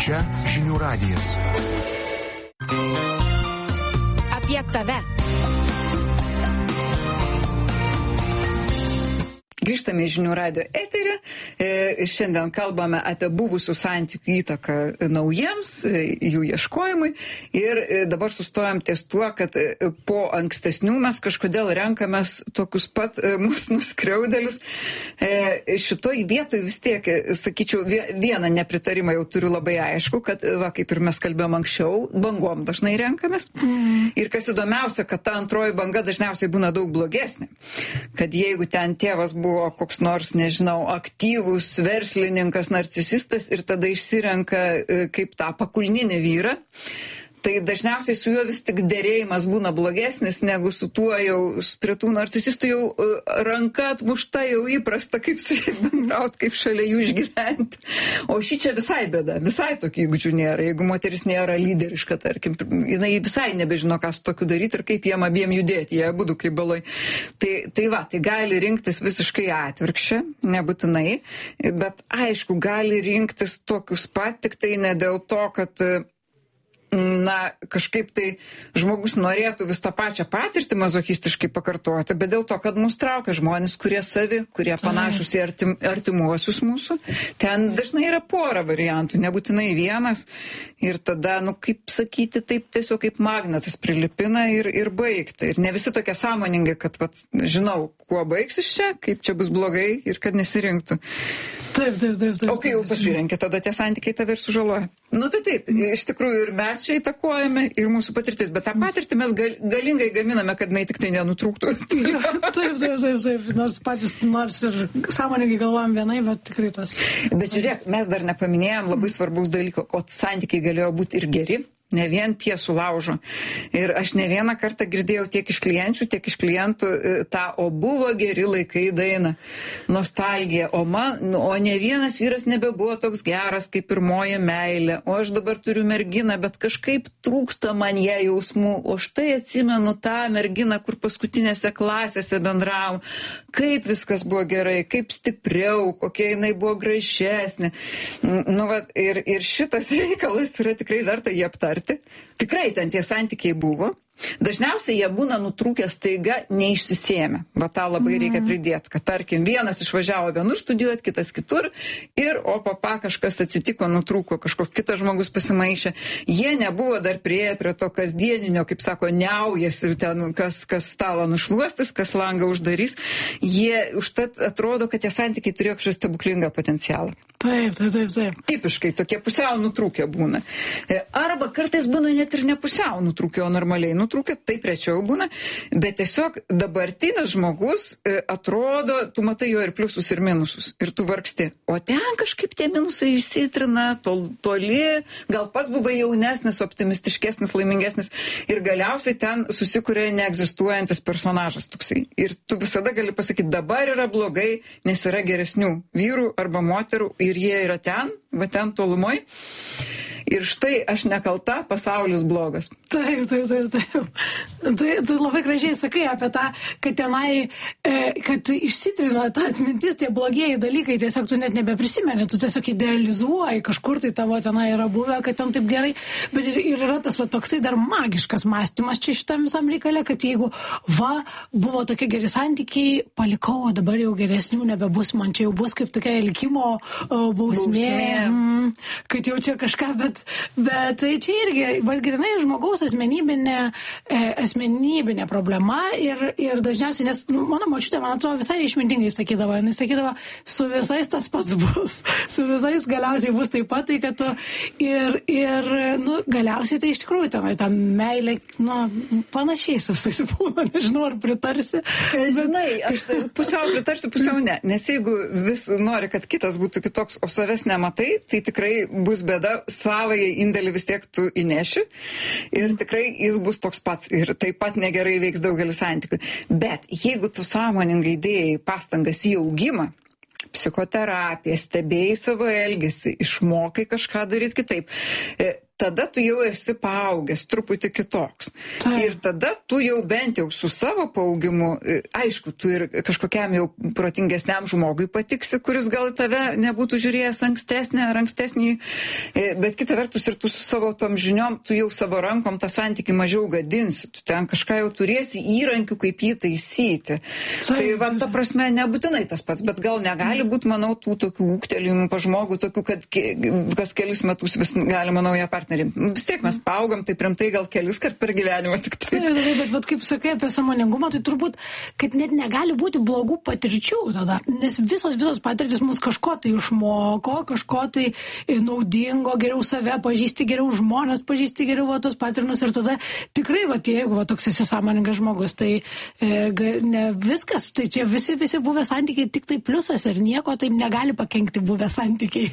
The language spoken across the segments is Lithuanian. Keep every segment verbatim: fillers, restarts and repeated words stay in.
Čia žinių radijas. Apie tave. Grįžtame į žinių radijo eterį. E, šiandien kalbame apie buvusių santykių įtaką naujiems, e, jų ieškojimui. Ir e, dabar sustojam ties tuo, kad e, po ankstesnių mes kažkodėl renkamės tokius pat e, mūsų nuskriaudėlius. E, šitoj vietoj vis tiek, e, sakyčiau, vie, vieną nepritarimą jau turiu labai aišku, kad, va, kaip ir mes kalbėjom anksčiau, bangom dažnai renkamės. Mm. Ir kas įdomiausia, kad ta antroji banga dažniausiai būna daug blogesnė. Kad jeigu ten tėvas buvo koks nors, nežinau, aktyvus verslininkas, narcisistas ir tada išsirenka kaip tą pakulninį vyrą, tai dažniausiai su juo vis tik derėjimas būna blogesnis negu su tuo jau, prie tų narcisistų jau ranka atmušta, jau įprasta, kaip su jais bendrauti, kaip šalia jų išgyventi. O ši čia visai bėda, visai tokių įgūdžių nėra. Jeigu moteris nėra lyderiška, tarkim, jinai visai nebežino, ką su tokiu daryti ir kaip jiem abiem judėti, jie abudu kaip balai. Tai, tai va, tai gali rinktis visiškai atvirkščią, nebūtinai, bet aišku, gali rinktis tokius pat, tik tai ne dėl to, kad na, kažkaip tai žmogus norėtų vis tą pačią patirtį mazochistiškai pakartoti, bet dėl to, kad mus traukia žmonės, kurie savi, kurie panašus į artim, artimuosius mūsų. Ten dažnai yra pora variantų, nebūtinai vienas. Ir tada, nu, kaip sakyti, taip tiesiog kaip magnetas prilipina ir, ir baigta. Ir ne visi tokie sąmoningi, kad, vat, žinau, kuo baigsis čia, kaip čia bus blogai ir kad nesirinktų. Taip, taip, taip, taip. O kai jau pasirenki, tada tie santykiai tave ir sužaloja. Nu tai taip, iš tikrųjų ir mes čia įtakojame, ir mūsų patirtis, bet tą patirtį mes gal, galingai gaminame, kad jinai tik tai nenutrūktų. Taip, taip, taip, taip, taip, nors patys, nors ir sąmoningai galvojam vienai, bet tikrai tas. Bet žiūrėk, mes dar nepaminėjom labai svarbaus dalyko, o santykiai galėjo būti ir geri. Ne vien tie sulaužo. Ir aš ne vieną kartą girdėjau tiek iš klienčių, tiek iš klientų tą, o buvo geri laikai dainą. Nostalgija. O, man, o ne vienas vyras nebebuvo toks geras kaip pirmoji meilė. O aš dabar turiu merginą, bet kažkaip trūksta man ją jausmų. O štai atsimenu tą merginą, kur paskutinėse klasėse bendravom. Kaip viskas buvo gerai, kaip stipriau, kokia jinai buvo gražesnė. Nu, va, ir, ir šitas reikalas yra tikrai verta jį aptarti. Tikrai ten tie santykiai buvo. Dažniausiai jie būna nutrūkę staiga neišsisėmę. Va tą labai reikia pridėti, kad tarkim vienas išvažiavo vienur studijuoti, kitas kitur ir o papa kažkas atsitiko, nutrūko, kažkoks kitas žmogus pasimaišė. Jie nebuvo dar prieėję prie to kasdieninio, kaip sako, neaujas ir ten kas, kas stalą nušluostis, kas langą uždarys. Jie užtat atrodo, kad tie santykiai turėjo kažką stebuklingą potencialą. Taip, taip, taip, taip. Tipiškai tokie pusiau nutrūkę būna. Arba kartais būna net ir ne pusiau nutrūkę, o normaliai nutrūkę, taip rečiau būna, bet tiesiog dabartinis žmogus atrodo, tu matai jo ir pliusus ir minusus, ir tu vargsti. O ten kažkaip tie minusai išsitrina, tol, toli, gal pats buvai jaunesnis, optimistiškesnis, laimingesnis ir galiausiai ten susikuria neegzistuojantis personažas toksai. Ir tu visada gali pasakyti, dabar yra blogai, nes yra geresnių vyrų arba moterų ir jie yra ten, va ten tolumoj. Ir štai aš nekalta, pasaulis blogas. Taip, taip, taip, taip. Tu, tu labai gražiai sakai apie tą, kad tenai, e, kad išsitrina ta atmintis, tie blogieji dalykai, tiesiog tu net nebeprisimeni, tu tiesiog idealizuoji, kažkur tai tavo tenai yra buvę, kad ten taip gerai, bet ir, ir yra tas va, toksai dar magiškas mąstymas čia šitam visam reikale, kad jeigu va, buvo tokie geri santykiai, palikau, o dabar jau geresnių nebebus, man čia jau bus kaip tokia likimo o, bausmė, mm, kad jau čia kažką, bet Bet tai čia irgi, valgrinai, žmogaus asmenybinė, e, asmenybinė problema ir, ir dažniausiai, nes nu, mano močiutė, man atrodo, visai išmintingai sakydavo, jis sakydavo, su visais tas pats bus, su visais galiausiai bus taip pat, tai kad tu ir, ir nu, galiausiai tai iš tikrųjų ten, ta meilė, nu, panašiai su visais būna, nežinau, ar pritarsi. Bet... Žinai, aš pusiau pritarsiu, pusiau ne, nes jeigu vis nori, kad kitas būtų kitoks, o savęs nematai, tai tikrai bus bėda, savai indėlį vis tiek tu įneši ir tikrai jis bus toks pats ir taip pat negerai veiks daugelis santykių. Bet jeigu tu sąmoningai dėjai pastangas į augimą, psichoterapiją, stebėjai savo elgesį, išmokai kažką daryti kitaip, tada tu jau esi paaugęs, truputį kitoks. Tai. Ir tada tu jau bent jau su savo paaugimu, aišku, tu ir kažkokiam jau protingesniam žmogui patiksi, kuris gal tave nebūtų žiūrėjęs ankstesnį ar ankstesnį, bet kita vertus ir tu su savo tom žiniom, tu jau savo rankom tą santykį mažiau gadinsi, tu ten kažką jau turėsi įrankių, kaip jį taisyti. Tai, tai va, ta prasme, nebūtinai tas pats, bet gal negali būti, manau, tų tokių ūgtelėjimų pa žmogų, tokių, kad kas kelis metus vis galima naują partnerį. Vis tiek mes paaugam, tai rimtai gal kelis kart per gyvenimą tik tai. Tai, tai bet, bet kaip sakai apie sąmoningumą, tai turbūt, kad net negali būti blogų patirčių tada, nes visos, visos patirtis mus kažko tai išmoko, kažko tai naudingo, geriau save pažįsti, geriau žmonės pažįsti, geriau va, tos patrinus ir tada tikrai, va, jeigu va, toks esi sąmoningas žmogus, tai e, ne viskas, tai čia visi, visi buvę santykiai tik tai pliusas ir nieko taip negali pakenkti buvę santykiai.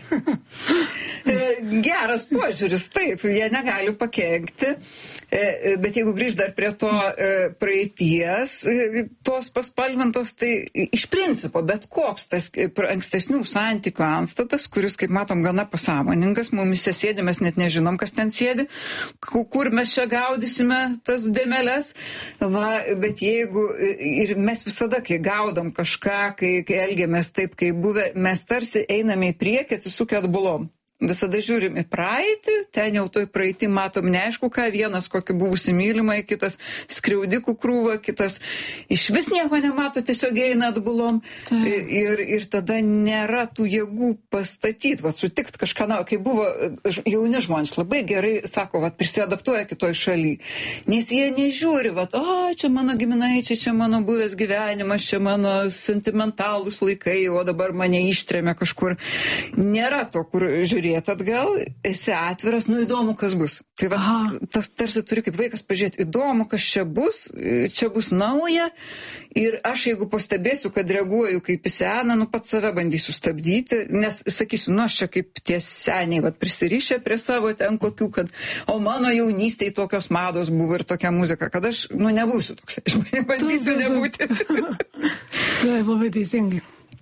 Geras požiūris, taip, jie negali pakenkti, bet jeigu grįžt dar prie to praeities, tos paspalvintos, tai iš principo, bet koks tas ankstesnių santykių antstatas, kuris, kaip matom, gana pasąmoningas, mumise sėdi, mes net nežinom, kas ten sėdi, kur mes čia gaudysime tas dėmeles, va, bet jeigu, ir mes visada, kai gaudom kažką, kai, kai elgiamės taip, kaip buvę, mes tarsi einame į priekį, atsisukę atbulom. Visada žiūrim į praeitį, ten jau toj praeitį matom neaišku ką, vienas kokį buvusi mylimai, kitas skriaudikų krūva, kitas iš vis nieko nemato, tiesiog eina atbulom. Ir, ir tada nėra tų jėgų pastatyti, vat, sutikt kažką, na, kai buvo jauni žmonės, labai gerai, sako, vat, prisiadaptuoja kitoj šaly. Nes jie nežiūri, vat, o, čia mano giminaičiai, čia mano buvęs gyvenimas, čia mano sentimentalūs laikai, o dabar mane ištrėmė kažkur. Nėra to, kur žiūrėti atgal, esi atviras, nu įdomu, kas bus. Tai va, tas tarsi turi kaip vaikas pažiūrėti, įdomu, kas čia bus, čia bus nauja ir aš jeigu pastebėsiu, kad reaguoju kaip į seną, nu pats save bandysiu stabdyti, nes sakysiu, nu aš čia kaip tie seniai, va, prisirišę prie savo ten kokių, kad o mano jaunystėje tokios mados buvo ir tokia muzika, kad aš, nu nebūsiu toks, aš bandysiu nebūti. Taip, labai teisingai.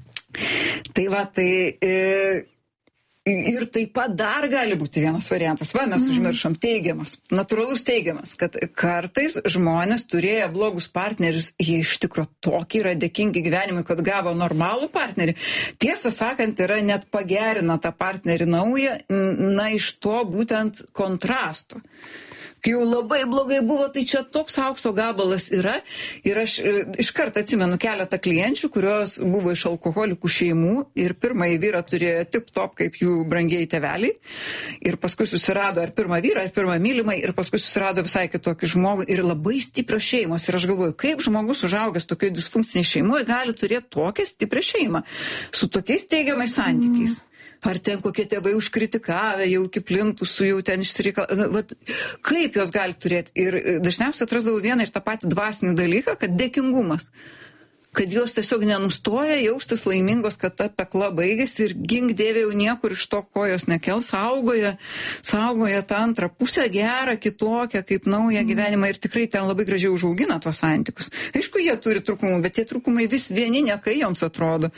Tai va, tai... E, Ir taip pat dar gali būti vienas variantas. Va, mes užmiršom teigiamas, natūralus teigiamas, kad kartais žmonės turėję blogus partnerius, jie iš tikro tokį yra dėkingi gyvenimui, kad gavo normalų partnerį. Tiesą sakant, yra net pagerina tą partnerį naują, na, iš to būtent kontrasto. Kai jau labai blogai buvo, tai čia toks aukso gabalas yra. Ir aš iš karto atsimenu keletą klienčių, kurios buvo iš alkoholikų šeimų ir pirmąjį vyrą turėjo tip top kaip jų brangiai tėveliai. Ir paskui susirado ar pirmą vyrą, ar pirmą mylimą, ir paskui susirado visai kitokį žmogų ir labai stiprios šeimos. Ir aš galvoju, kaip žmogus užaugęs tokioje disfunkciniai šeimoje gali turėti tokią stiprią šeimą su tokiais teigiamais santykiais. Mm. Ar ten kokie tėvai užkritikavę, jau iki plintusų, jau ten išsireikalavę. Kaip jos gali turėti? Ir dažniausiai atrasdavau vieną ir tą patį dvasinį dalyką, kad dėkingumas. Kad jos tiesiog nenustoja jaustis laimingos, kad ta pekla baigėsi ir gink dieve jau niekur iš to kojos nekels, saugoja, saugoja tą antrą pusę gerą, kitokią, kaip naują gyvenimą ir tikrai ten labai gražiai užaugina tuos santykius. Aišku, jie turi trūkumų, bet tie trūkumai vis vieni niekai joms atrodo.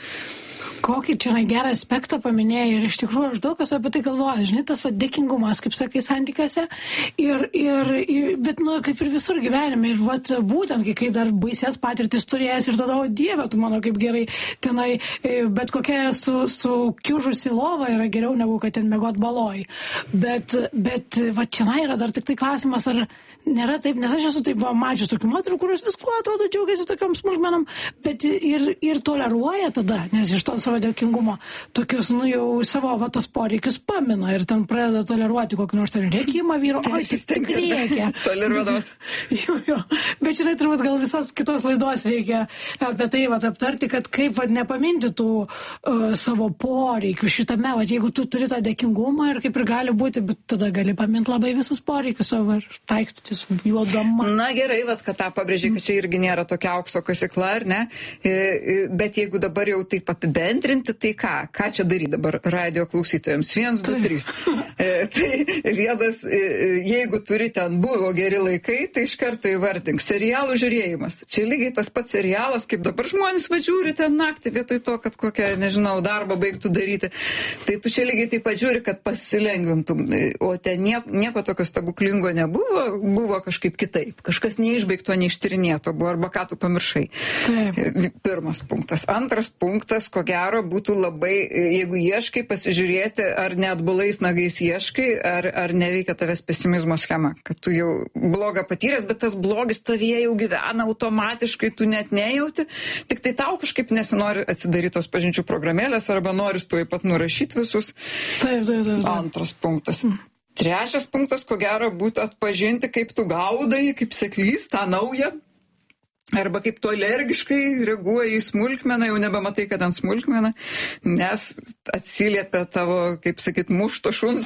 Kokį čia gerą aspektą paminėjai ir iš tikrųjų aš daug esu apie tai galvoju, žinai, tas va, dėkingumas, kaip sakai, santykiuose, ir, ir, ir, bet, nu, kaip ir visur gyvenime, ir va, būtent, kai, kai dar baisės patirtis turėjęs ir tada, o dieve, tu mano, kaip gerai tenai, bet kokia su, su kiužusi lova yra geriau negu kad ten miegot baloj. Bet, bet va, čia yra dar tik tai klausimas, ar nėra taip, nes aš esu taip va, mačius tokių moterų, kurios visko atrodo džiaugiasi tokiom smulkmenom, bet ir, ir toleruoja tada, nes iš to savo dėkingumo tokius, nu jau savo va, tos poreikius pamina ir ten pradeda toleruoti kokį nors ten rėkimą vyro, o jis tik rėkia. Toleruodamas. Jo, jo. Bet žinai, turbūt gal visos kitos laidos reikia apie tai va, aptarti, kad kaip va, nepaminti tų uh, savo poreikių šitame, va, jeigu tu turi tą dėkingumą ir kaip ir gali būti, bet tada gali paminti labai visus poreikius savo ir taikstyti su juodama. Na gerai, vat, kad tą pabrėžiai, kad čia irgi nėra tokia aukso kasykla, ar ne? Bet jeigu dabar jau taip apibendrinti, įsiantrinti, tai ką? Ką čia daryti dabar radio klausytojams? Vienas, du, trys. E, tai vienas, e, jeigu turi ten buvo geri laikai, tai iš karto įvardink. Serialų žiūrėjimas. Čia lygiai tas pats serialas, kaip dabar žmonės važiūri ten naktį, vietoj to, kad kokią, nežinau, darbą baigtų daryti. Tai tu čia lygiai taip pat žiūri, kad pasilengvintum. O ten nieko, nieko tokio stebuklingo nebuvo, buvo kažkaip kitaip. Kažkas neišbaigto, neištyrinėto buvo, arba ką tu pamiršai. Taip. Pirmas punktas. Antras punktas, ko gero, būtų labai, jeigu ieškai, pasižiūrėti, ar net bulais nagais ieškai, ar, ar neveikia tavęs pesimizmo schema, kad tu jau blogą patyręs, bet tas blogis tavyje jau gyvena automatiškai, tu net nejauti, tik tai tau kažkaip nesinori atsidaryti tos pažinčių programėlės, arba noris tuoj pat nurašyti visus. Taip, taip, taip. Antras punktas. Trečias punktas, ko gero, būtų atpažinti, kaip tu gaudai, kaip seklys tą naują. Arba kaip tu alergiškai reaguoji į smulkmeną, jau nebematai, kad ant smulkmeną, nes atsiliepia tavo, kaip sakyt, mušto šuns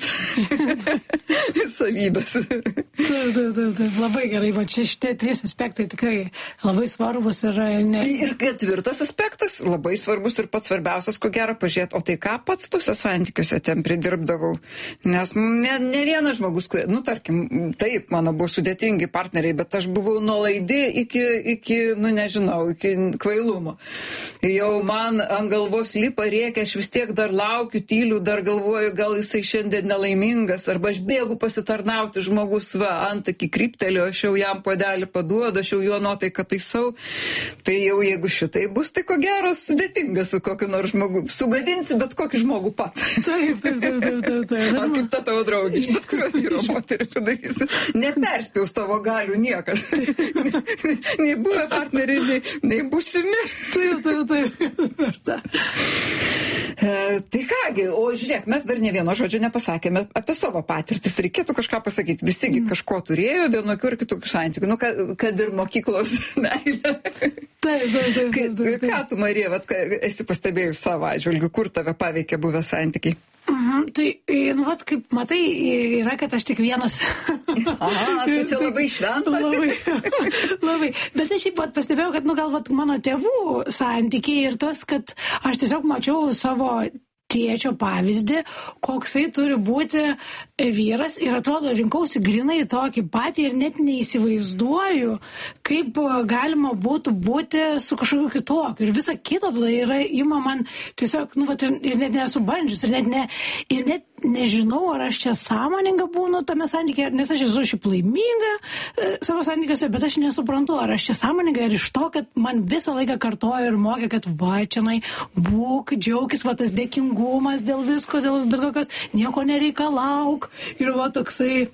savybės. Taip, taip, taip, taip, labai gerai, va čia šitie trys aspektai tikrai labai svarbus ir... Ne... Ir ketvirtas aspektas, labai svarbus ir pats svarbiausias, ko gero, pažiūrėti, o tai ką pats tuose santykiuose ten pridirbdavau, nes ne, ne vienas žmogus, kurie, nu tarkim, taip, mano buvo sudėtingi partneriai, bet aš buvau nuolaidi iki, iki nu nežinau, iki kvailumo. Jau man ant galvos lipa rėkia, aš vis tiek dar laukiu, tyliu, dar galvoju, gal jisai šiandien nelaimingas, arba aš bėgu pasitarnauti, žmogus va, antakį kryptelio, aš jau jam puodelį paduodu, aš jau jo nuotaiką taisau. Tai jau jeigu šitai bus, tai ko gero sudėtinga su kokiu nors žmogu. Sugadinsi bet kokį žmogų pats. Taip, taip, taip, taip, taip, taip. Ar kaip ta tavo draugė, iš bet kurio vyro moterį padarysi. Neperspjaus tavo galių niekas. Nei buvę partneriai, nei, nei būsimi. Taip, taip, taip. E, tai kągi, o žiūrėk, mes dar ne vieno žodžio nepasakėme apie savo patirtis. Reikėtų kažką pasakyti. Visigi kažko turėjo, vienokių ir kitokių santykių. Nu, kad, kad ir mokyklos meilė. Taip, taip, taip, taip, taip. Ką tu, Marija, vat, esi pastebėjus savo atžvilgiu, kur tave paveikia buvę santykiai? Mhm, tai, nu, vat, kaip matai, yra, kad aš tik vienas. Aha, tu čia labai šventa. Labai, labai. Bet aš šiaip pat pastebėjau, kad, nu, gal, vat, mano tėvų santykiai ir tas, kad aš tiesiog mačiau savo tėčio pavyzdį, koksai turi būti vyras ir atrodo rinkausi grinai tokį patį ir net neįsivaizduoju, kaip galima būtų būti su kažkokiu kitokiu. Ir visa kita tada yra, ima man tiesiog, nu, vat, ir, ir net nesu bandžius, ir net, ne, ir net nežinau, ar aš čia sąmoninga būnu tame santykiai, nes aš esu šiaip laiminga e, savo santykiuose, bet aš nesuprantu, ar aš čia sąmoninga ir iš to, kad man visą laiką kartojo ir mokė, kad va, čianai būk, džiaukis, va, tas dėkingumas dėl visko, dėl bet kokios, nieko nereikalauk ir va, toksai...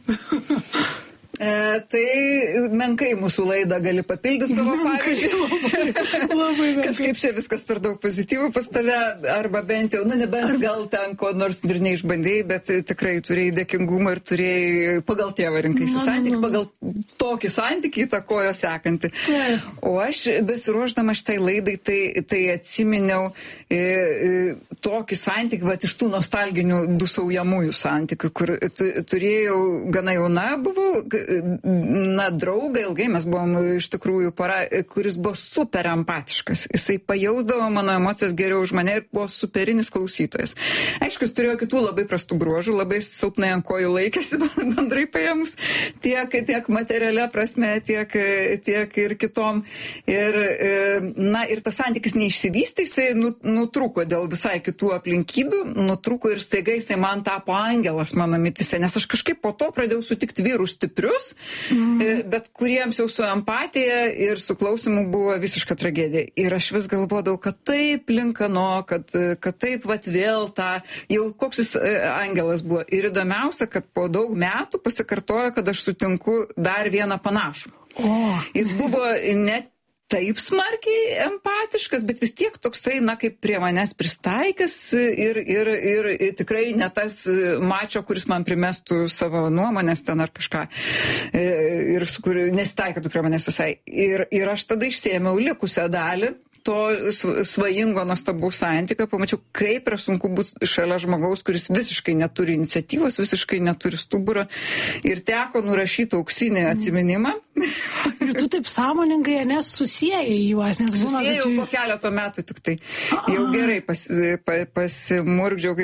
E, tai menkai mūsų laidą gali papildyti savo pavyzdžių. Labai, labai kažkaip čia viskas per daug pozityvų pas tave, arba bent jau, nu nebent gal ten ko nors ir neišbandėjai, bet tikrai turėjai dėkingumą ir turėjai pagal tėvą rinkaisi santykį, pagal tokį santykį įtakojo sekantį. O aš besiruošdama šitai laidai, tai, tai atsiminiau e, e, tokį santykį, va, iš tų nostalginių dusaujamųjų santykių, kur tu, turėjau gana jauna buvau, na, draugą ilgai mes buvom iš tikrųjų pora, kuris buvo super empatiškas. Jisai pajausdavo mano emocijas geriau už mane ir buvo superinis klausytojas. Aišku, jis turėjo kitų labai prastų bruožų, labai silpnai ant kojų laikėsi, bendrai paėmus, tiek, tiek materialia prasme, tiek, tiek ir kitom. Ir, na, ir tas santykis neišsivystė, jisai nutrūko dėl visai kitų aplinkybių, nutrūko ir staiga jisai man tapo angelas mano mitise, nes aš kažkaip po to pradėjau sutikti vyrus stiprius, mm. bet kuriems jau su empatija ir su klausimu buvo visiška tragedija. Ir aš vis galvodavau, kad taip linkano, kad, kad taip vat vėl tą, jau koks jis angelas buvo. Ir įdomiausia, kad po daug metų pasikartojo, kad aš sutinku dar vieną panašų. Oh. Jis buvo net taip smarkiai empatiškas, bet vis tiek toksai, na, kaip prie manęs pristaikęs ir, ir, ir, ir tikrai ne tas mačo, kuris man primestų savo nuomonės ten ar kažką, ir su kuriuo nesitaikytų prie manęs visai. Ir, ir aš tada išsėmiau likusią dalį, to svajingo, nuostabaus santykio, pamačiau, kaip yra sunku būti šalia žmogaus, kuris visiškai neturi iniciatyvos, visiškai neturi stuburo. Ir teko nurašyti auksinį atsiminimą. Ir tu taip sąmoningai, nes susijai juos, nes būna... Susijau po keleto metų tik tai. Jau gerai pas, pa, pasimurgdžiau,